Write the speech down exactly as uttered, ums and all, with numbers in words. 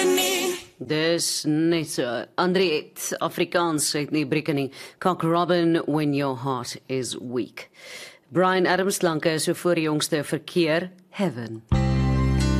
nie. Dis net so. Andriet, Afrikaans het nie brieke nie. Cock Robin, when your heart is weak. Brian Adams Lanke is so voor die jongste verkeer, Heaven.